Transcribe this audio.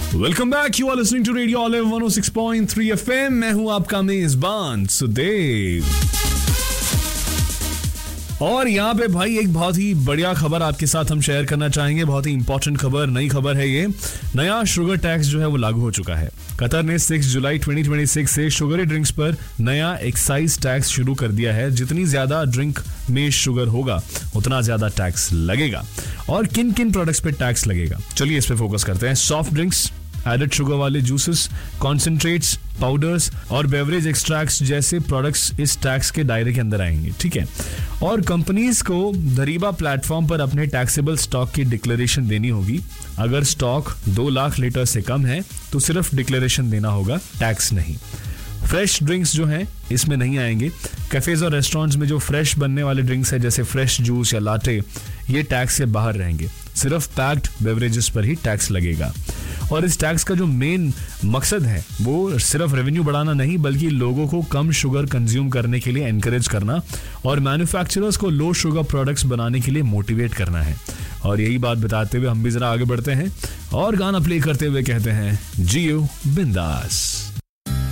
Welcome back, you are listening to radio olive 106.3 FM। मैं हूं आपका मेजबान सुदेव, और यहाँ पे भाई एक बहुत ही बढ़िया खबर आपके साथ हम शेयर करना चाहेंगे। बहुत ही इंपॉर्टेंट खबर, नई खबर है ये। नया शुगर टैक्स जो है वो लागू हो चुका है। कतर ने 6 जुलाई 2026 से शुगरी ड्रिंक्स पर नया एक्साइज टैक्स शुरू कर दिया है। जितनी ज्यादा ड्रिंक में शुगर होगा उतना ज्यादा टैक्स लगेगा। और किन किन प्रोडक्ट्स पे टैक्स लगेगा, चलिए इस पे फोकस करते हैं। सॉफ्ट ड्रिंक्स, एडेड शुगर वाले जूसेस, कॉन्सेंट्रेट्स, पाउडर्स और बेवरेज एक्सट्रैक्ट्स जैसे प्रोडक्ट्स इस टैक्स के दायरे के अंदर आएंगे, ठीक है। और कंपनीज को दरीबा प्लेटफॉर्म पर अपने टैक्सेबल स्टॉक की डिक्लेरेशन देनी होगी। अगर स्टॉक 2 लाख लीटर से कम है तो सिर्फ डिक्लेरेशन देना होगा, टैक्स नहीं। फ्रेश ड्रिंक्स जो हैं इसमें नहीं आएंगे। कैफेज और रेस्टोरेंट्स में जो फ्रेश बनने वाले ड्रिंक्स है जैसे फ्रेश जूस या लाटे, ये टैक्स से बाहर रहेंगे। सिर्फ पैक्ड बेवरेजेस पर ही टैक्स लगेगा। और इस टैक्स का जो मेन मकसद है वो सिर्फ रेवेन्यू बढ़ाना नहीं, बल्कि लोगों को कम शुगर कंज्यूम करने के लिए एनकरेज करना और मैन्युफैक्चरर्स को लो शुगर प्रोडक्ट्स बनाने के लिए मोटिवेट करना है। और यही बात बताते हुए हम भी जरा आगे बढ़ते हैं और गाना प्ले करते हुए कहते हैं जियो बिंदास।